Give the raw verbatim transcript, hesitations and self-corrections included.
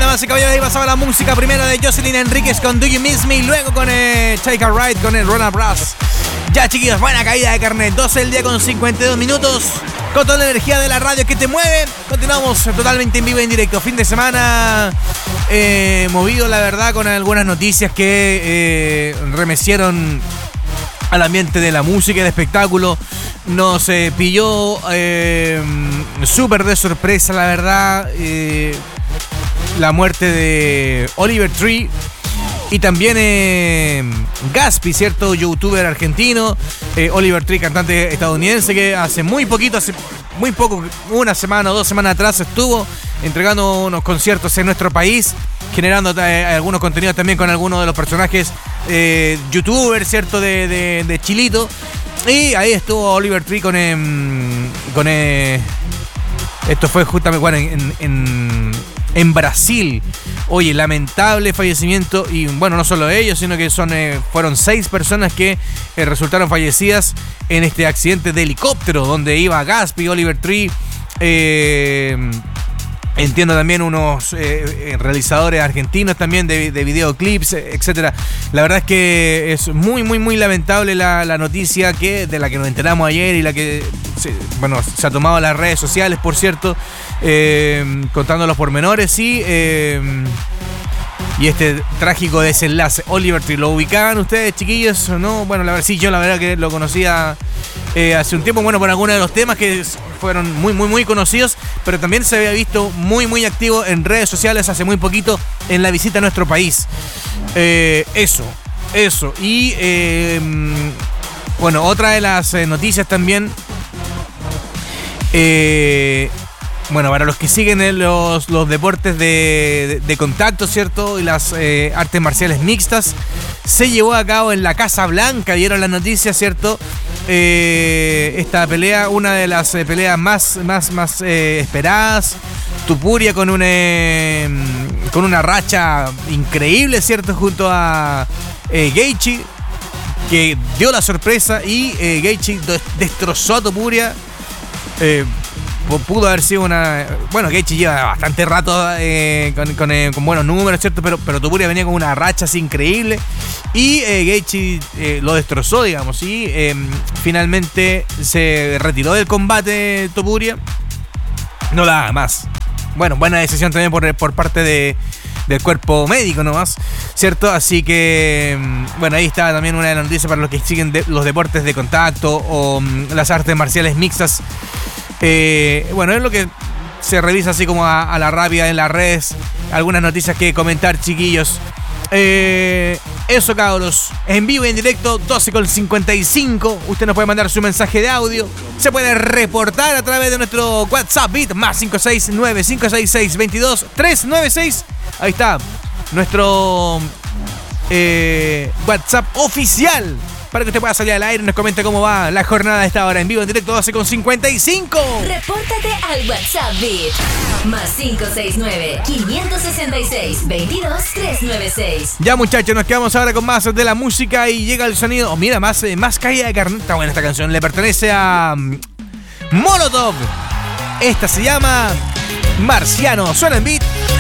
damas y caballeros, ahí pasaba la música primero de Jocelyn Enríquez con Do You Miss Me, y luego con eh, Take a Ride con el Ronald Brass. Ya, chiquillos, buena caída de carnet. doce del día con cincuenta y dos minutos. Con toda la energía de la radio que te mueve. Continuamos totalmente en vivo y en directo. Fin de semana eh, movido, la verdad, con algunas noticias que eh, remecieron al ambiente de la música y del espectáculo. Nos eh, pilló eh, súper de sorpresa, la verdad, eh, la muerte de Oliver Tree. Y también eh, Gaspi, ¿cierto? Youtuber argentino. Eh, Oliver Tree, cantante estadounidense, que hace muy poquito, hace muy poco, una semana o dos semanas atrás, estuvo entregando unos conciertos en nuestro país, generando eh, algunos contenidos también con algunos de los personajes eh, youtubers, ¿cierto? De, de, de Chilito. Y ahí estuvo Oliver Tree con... Eh, con eh, esto fue justamente, bueno, en... en En Brasil. Oye, lamentable fallecimiento. Y bueno, no solo ellos, sino que son eh, fueron seis personas que eh, resultaron fallecidas en este accidente de helicóptero donde iba Gaspi, Oliver Tree. Eh, entiendo también unos eh, realizadores argentinos también de, de videoclips, etcétera. La verdad es que es muy, muy, muy lamentable la, la noticia que, de la que nos enteramos ayer y la que se, bueno, se ha tomado en las redes sociales, por cierto. Eh, contando los pormenores y, eh, y este trágico desenlace. Oliver Tree, ¿lo ubicaban ustedes, chiquillos? ¿No? Bueno, la verdad sí, yo la verdad que lo conocía eh, hace un tiempo, bueno, por algunos de los temas que fueron muy, muy, muy conocidos, pero también se había visto muy, muy activo en redes sociales hace muy poquito en la visita a nuestro país. Eh, eso, eso. Y eh, bueno, otra de las eh, noticias también... Eh, Bueno, para los que siguen eh, los, los deportes de, de, de contacto, ¿cierto? Y las eh, artes marciales mixtas, se llevó a cabo en la Casa Blanca, vieron las noticias, ¿cierto? Eh, esta pelea, una de las eh, peleas más, más, más eh, esperadas. Topuria con un, eh, con una racha increíble, ¿cierto? Junto a eh, Gaethje, que dio la sorpresa y eh, Gaethje destrozó a Topuria. Eh, Pudo haber sido una... Bueno, Gaethje lleva bastante rato eh, con, con, eh, con buenos números, ¿cierto? Pero, pero Topuria venía con una racha así increíble. Y eh, Gaethje eh, lo destrozó, digamos. Y eh, finalmente se retiró del combate Topuria. No la haga más. Bueno, buena decisión también por, por parte de, del cuerpo médico nomás, ¿cierto? Así que, bueno, ahí está también una de las noticias para los que siguen de, los deportes de contacto o um, las artes marciales mixtas. Eh, bueno, es lo que se revisa así como a, a la rápida en las redes. Algunas noticias que comentar, chiquillos. Eh, eso, cabros. En vivo y en directo, doce con cincuenta y cinco. Usted nos puede mandar su mensaje de audio. Se puede reportar a través de nuestro WhatsApp Beat más cinco seis nueve cinco seis seis dos dos tres nueve seis. Ahí está. Nuestro eh, WhatsApp oficial, para que usted pueda salir al aire y nos comente cómo va la jornada de esta hora en vivo en directo, doce con cincuenta y cinco. Repórtate al WhatsApp Beat más cinco seis nueve cinco seis seis dos dos tres nueve seis. Ya, muchachos, nos quedamos ahora con más de la música y llega el sonido. Oh, mira, más, más caída de carnet. Está buena esta canción. Le pertenece a Molotov. Esta se llama Marciano. Suena en Beat.